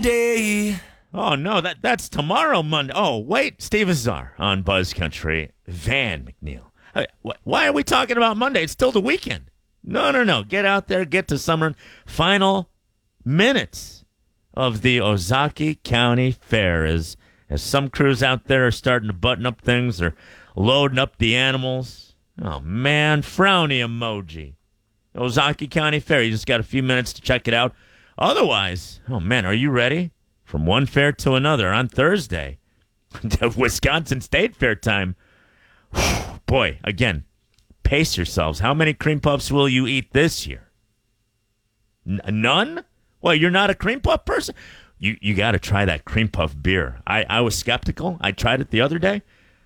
Day. Oh, no, that's tomorrow, Monday. Oh, wait, Steve Azar on Buzz Country. Van McNeil. Hey, why are we talking about Monday? It's still the weekend. No. Get out there, get to summer. Final minutes of the Ozaukee County Fair as some crews out there are starting to button up things. They're loading up the animals. Oh, man, frowny emoji. Ozaukee County Fair. You just got a few minutes to check it out. Otherwise, oh, man, are you ready? From one fair to another on Thursday. Wisconsin State Fair time. Boy, again, pace yourselves. How many cream puffs will you eat this year? None? Well, you're not a cream puff person? You got to try that cream puff beer. I was skeptical. I tried it the other day.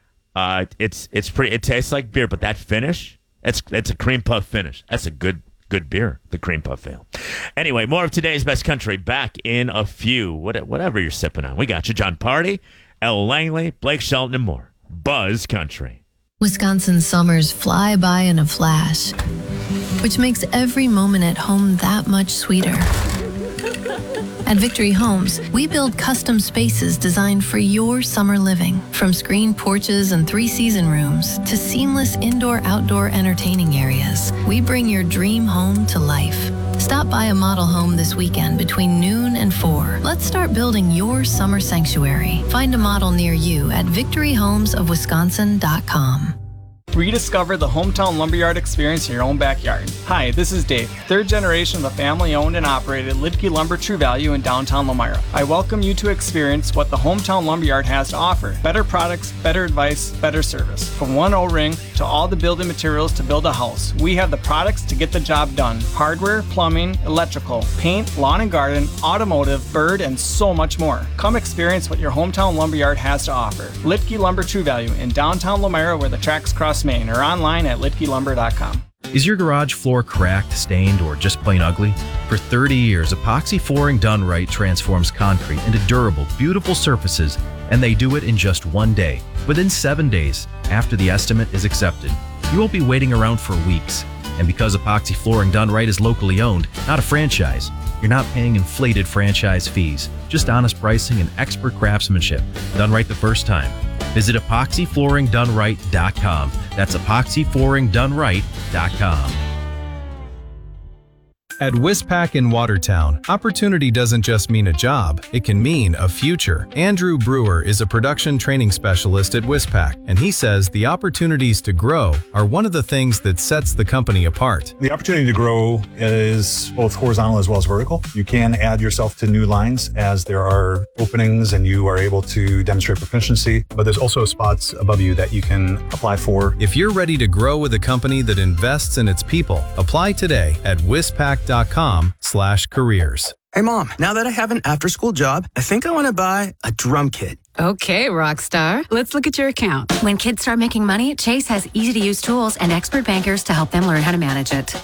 It's pretty. It tastes like beer, but that finish, it's a cream puff finish. That's a good beer, the Cream Puff Ale. Anyway, more of today's Best Country back in a few. Whatever you're sipping on. We got you. John Party, Elle Langley, Blake Shelton, and more. Buzz Country. Wisconsin summers fly by in a flash, which makes every moment at home that much sweeter. At Victory Homes, we build custom spaces designed for your summer living. From screened porches and 3-season rooms to seamless indoor-outdoor entertaining areas, we bring your dream home to life. Stop by a model home this weekend between noon and 4. Let's start building your summer sanctuary. Find a model near you at victoryhomesofwisconsin.com. Rediscover the hometown lumberyard experience in your own backyard. Hi, this is Dave, third generation of the family-owned and operated Lidke Lumber True Value in downtown Lomira. I welcome you to experience what the hometown lumberyard has to offer. Better products, better advice, better service. From one O-ring to all the building materials to build a house, we have the products to get the job done. Hardware, plumbing, electrical, paint, lawn and garden, automotive, bird, and so much more. Come experience what your hometown lumberyard has to offer. Lidke Lumber True Value in downtown Lomira where the tracks cross Maine, or online at lidkelumber.com. Is your garage floor cracked, stained, or just plain ugly? For 30 years, epoxy flooring done right transforms concrete into durable, beautiful surfaces, and they do it in just one day, within 7 days after the estimate is accepted. You won't be waiting around for weeks. And because epoxy flooring done right is locally owned, not a franchise, you're not paying inflated franchise fees, just honest pricing and expert craftsmanship, done right the first time. Visit epoxyflooringdoneright.com. That's epoxyflooringdoneright.com. At Wispac in Watertown, opportunity doesn't just mean a job, it can mean a future. Andrew Brewer is a production training specialist at Wispac, and he says the opportunities to grow are one of the things that sets the company apart. The opportunity to grow is both horizontal as well as vertical. You can add yourself to new lines as there are openings and you are able to demonstrate proficiency, but there's also spots above you that you can apply for. If you're ready to grow with a company that invests in its people, apply today at wispac.com/careers. Hey Mom, now that I have an after-school job, I think I want to buy a drum kit. Okay, Rockstar. Let's look at your account. When kids start making money, Chase has easy-to-use tools and expert bankers to help them learn how to manage it.